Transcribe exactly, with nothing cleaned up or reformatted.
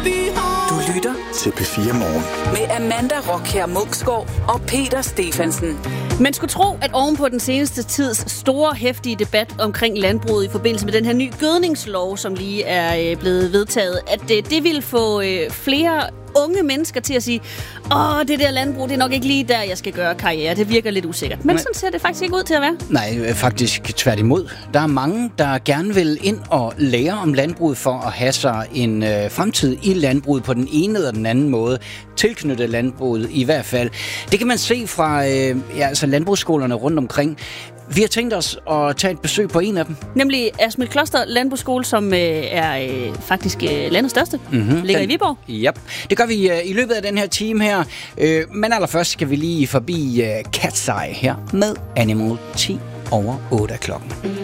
Du lytter til P fire Morgen med Amanda Rockher Munksgaard og Peter Stephansen. Man skulle tro, at oven på den seneste tids store, heftige debat omkring landbruget i forbindelse med den her nye gødningslov, som lige er blevet vedtaget, at det ville få flere unge mennesker til at sige, åh, det der landbrug, det er nok ikke lige der, jeg skal gøre karriere. Det virker lidt usikkert. Men Nej. sådan ser det faktisk ikke ud til at være. Nej, faktisk tværtimod. Der er mange, der gerne vil ind og lære om landbruget for at have sig en øh, fremtid i landbruget på den ene eller den anden måde. Tilknyttet landbruget i hvert fald. Det kan man se fra øh, ja, altså landbrugsskolerne rundt omkring. Vi har tænkt os at tage et besøg på en af dem. Nemlig Asmild Kloster Landbrugsskole, som øh, er øh, faktisk øh, landets største. Mm-hmm. Ligger den, i Viborg. Ja, det gør vi øh, i løbet af den her time her. Øh, men allerførst skal vi lige forbi øh, Cat's Eye her med Animal ti over otte klokken.